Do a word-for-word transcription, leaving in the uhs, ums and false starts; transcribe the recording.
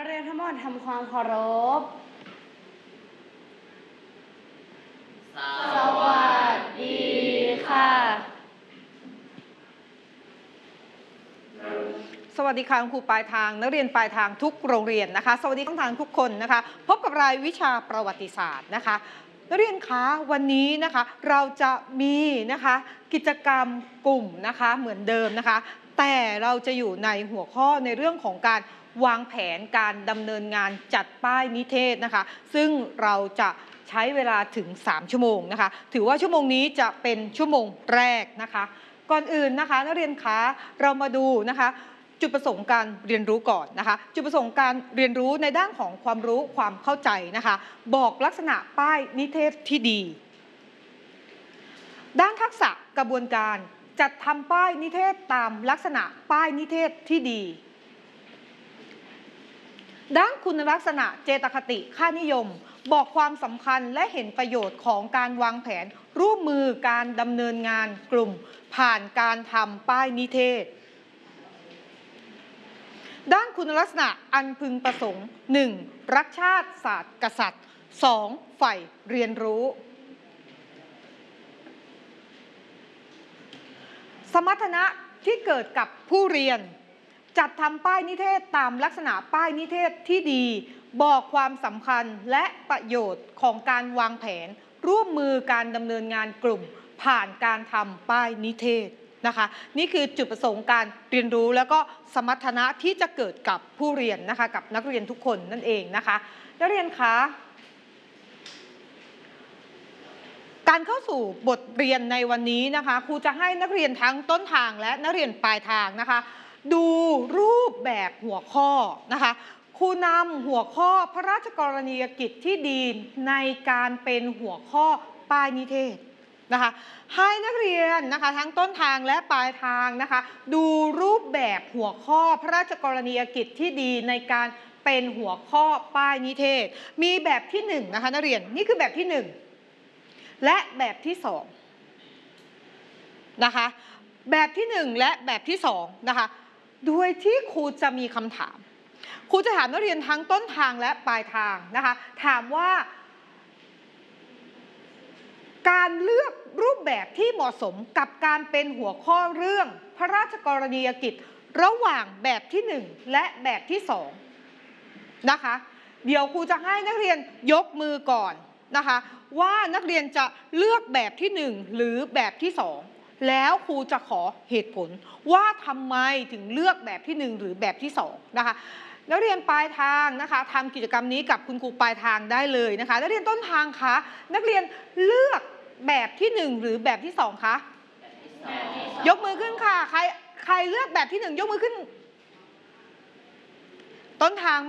กเรียนทั้งหมดทำความเคารพสวัสดีค่ะสวัสดีค่ะครูปลายทางนักเรียนปลายทางทุกโรงเรียนนะคะสวัสดีทั้งทางทุกคนนะคะพบกับรายวิชาประวัติศาสตร์นะคะนักเรียนคะวันนี้นะคะเราจะมีนะคะกิจกรรมกลุ่มนะคะเหมือนเดิมนะคะแต่เราจะอยู่ในหัวข้อในเรื่องของการวางแผนการดำเนินงานจัดป้ายนิเทศนะคะซึ่งเราจะใช้เวลาถึงสามชั่วโมงนะคะถือว่าชั่วโมงนี้จะเป็นชั่วโมงแรกนะคะก่อนอื่นนะคะนักเรียนคะเรามาดูนะคะจุดประสงค์การเรียนรู้ก่อนนะคะจุดประสงค์การเรียนรู้ในด้านของความรู้ความเข้าใจนะคะบอกลักษณะป้ายนิเทศที่ดีด้านทักษะกระบวนการจัดทำป้ายนิเทศตามลักษณะป้ายนิเทศที่ดีด้านคุณลักษณะเจตคติค่านิยมบอกความสำคัญและเห็นประโยชน์ของการวางแผนร่วมมือการดำเนินงานกลุ่มผ่านการทำป้ายนิเทศด้านคุณลักษณะอันพึงประสงค์ หนึ่ง. รักชาติศาสตร์กษัตริย์ สอง. ใฝ่เรียนรู้สมรรถนะที่เกิดกับผู้เรียนจัดทำป้ายนิเทศตามลักษณะป้ายนิเทศที่ดีบอกความสำคัญและประโยชน์ของการวางแผนร่วมมือการดำเนินงานกลุ่มผ่านการทำป้ายนิเทศนะคะนี่คือจุดประสงค์การเรียนรู้แล้วก็สมรรถนะที่จะเกิดกับผู้เรียนนะคะกับนักเรียนทุกคนนั่นเองนะคะนักเรียนคะการเข้าสู่บทเรียนในวันนี้นะคะครูจะให้นักเรียนทั้งต้นทางและนักเรียนปลายทางนะคะดูรูปแบบหัวข้อนะคะครูนำหัวข้อพระราชกรณียกิจที่ดีในการเป็นหัวข้อป้ายนิเทศนะคะให้นักเรียนนะคะทั้งต้นทางและปลายทางนะคะดูรูปแบบหัวข้อพระราชกรณียกิจที่ดีในการเป็นหัวข้อป้ายนิเทศมีแบบที่หนึ่งนะคะนักเรียนนี่คือแบบที่หนึ่งและแบบที่สองนะคะแบบที่หนึ่งและแบบที่สองนะคะโดยที่ครูจะมีคำถามครูจะถามนักเรียนทั้งต้นทางและปลายทางนะคะถามว่าการเลือกรูปแบบที่เหมาะสมกับการเป็นหัวข้อเรื่องพระราชกรณียกิจระหว่างแบบที่หนึ่งและแบบที่สองนะคะเดี๋ยวครูจะให้นักเรียนยกมือก่อนนะคะว่านักเรียนจะเลือกแบบที่หนึ่งหรือแบบที่สองแล้วครูจะขอเหตุผลว่าทำไมถึงเลือกแบบที่หนึ่งหรือแบบที่สองนะคะนักเรียนปลายทางนะคะทำกิจกรรมนี้กับคุณครูปลายทางได้เลยนะคะนักเรียนต้นทางคะนักเรียนเลือกแบบที่หนึ่งหรือแบบที่สองคะยกมือขึ้นค่ะใครใครเลือกแบบที่หนึ่งยกมือขึ้นต้นทาง